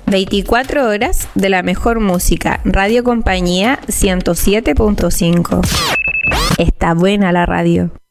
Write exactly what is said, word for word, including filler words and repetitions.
veinticuatro horas de la mejor música. Radio Compañía ciento siete punto cinco. Está buena la radio.